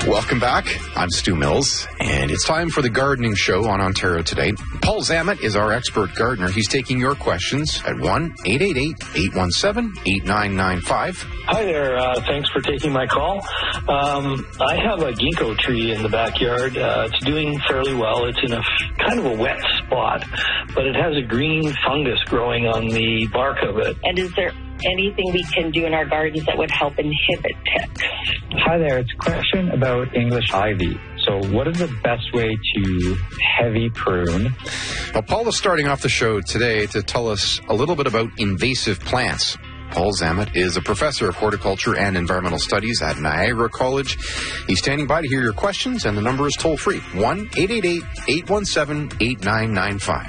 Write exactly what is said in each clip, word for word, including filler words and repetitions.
Welcome back. I'm Stu Mills, and it's time for the Gardening Show on Ontario Today. Paul Zammit is our expert gardener. He's taking your questions at one eight eight eight, eight one seven, eight nine nine five. Hi there. Uh, thanks for taking my call. Um, I have a ginkgo tree in the backyard. Uh, it's doing fairly well. It's in a f- kind of a wet spot, but it has a green fungus growing on the bark of it. And is there anything we can do in our gardens that would help inhibit ticks? Hi there, it's a question about English ivy. So what is the best way to heavy prune? Well, Paul is starting off the show today to tell us a little bit about invasive plants. Paul Zammit is a professor of horticulture and environmental studies at Niagara College. He's standing by to hear your questions, and the number is toll-free, one eight eight eight, eight one seven, eight nine nine five.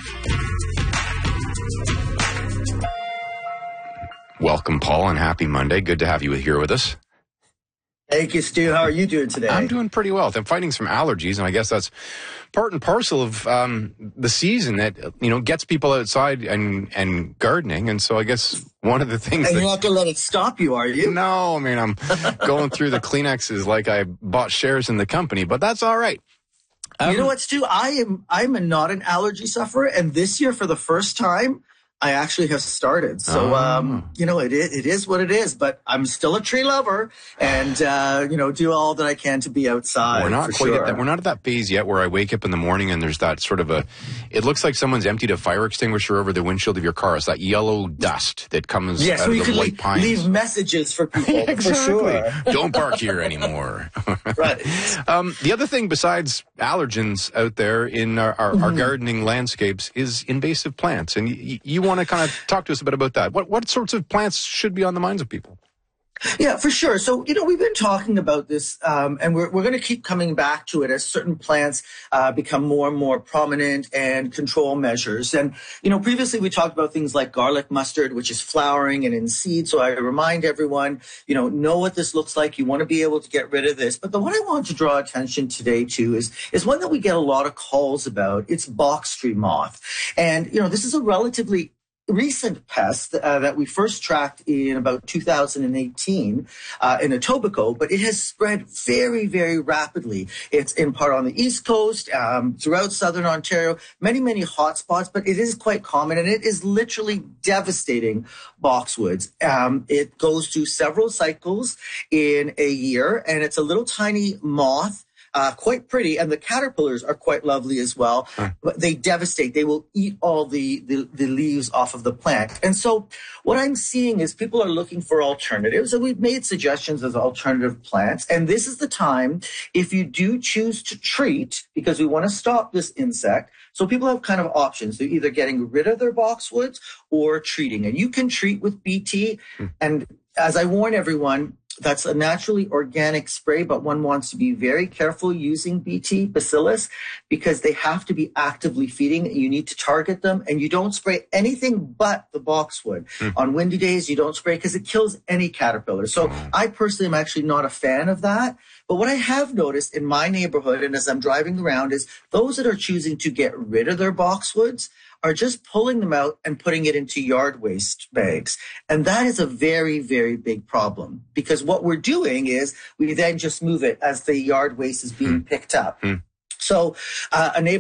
Welcome, Paul, and happy Monday. Good to have you here with us. Thank you, Stu. How are you doing today? I'm doing pretty well. I'm fighting some allergies, and I guess that's part and parcel of um, the season that, you know, gets people outside and, and gardening. And so I guess one of the things And that, you're not going to let it stop you, are you? No, I mean, I'm going through the Kleenexes like I bought shares in the company, but that's all right. Um, you know what, Stu? I am I'm a, not an allergy sufferer, and this year, for the first time, I actually have started. So, oh. um, you know, it is, it is what it is, but I'm still a tree lover and, uh, you know, do all that I can to be outside. We're not for quite sure. at that. We're not at that phase yet where I wake up in the morning and there's that sort of a, it looks like someone's emptied a fire extinguisher over the windshield of your car. It's that yellow dust that comes Yes, out so of you the can white leave, pines. leave messages for people, Exactly. for sure. Don't park here anymore. Right. Um, the other thing besides allergens out there in our, our, Mm-hmm. our gardening landscapes is invasive plants. And y- you want to kind of talk to us a bit about that. What, what sorts of plants should be on the minds of people? Yeah, for sure. So, you know, we've been talking about this, um, and we're, we're going to keep coming back to it as certain plants uh, become more and more prominent and control measures. And, you know, previously we talked about things like garlic mustard, which is flowering and in seed. So I remind everyone, you know, know what this looks like. You want to be able to get rid of this. But the one I want to draw attention today to is, is one that we get a lot of calls about. It's box tree moth. And, you know, this is a relatively recent pest uh, that we first tracked in about two thousand eighteen uh, in Etobicoke, but it has spread very, very rapidly. It's in part on the East Coast, um, throughout Southern Ontario, many, many hot spots, but it is quite common, and it is literally devastating boxwoods. Um, it goes through several cycles in a year, and it's a little tiny moth. Uh, quite pretty, and the caterpillars are quite lovely as well. Huh. But they devastate. They will eat all the, the, the leaves off of the plant. And so what I'm seeing is people are looking for alternatives, and we've made suggestions as alternative plants. And this is the time, if you do choose to treat, because we want to stop this insect, so people have kind of options. They're either getting rid of their boxwoods or treating. And you can treat with B T. Hmm. And as I warn everyone, that's a naturally organic spray, but one wants to be very careful using B T bacillus because they have to be actively feeding. You need to target them, and you don't spray anything but the boxwood. Mm. On windy days, you don't spray because it kills any caterpillar. So mm. I personally am actually not a fan of that. But what I have noticed in my neighborhood, and as I'm driving around, is those that are choosing to get rid of their boxwoods are just pulling them out and putting it into yard waste bags. And that is a very, very big problem because what we're doing is we then just move it as the yard waste is being picked up. Mm. So uh, a neighbor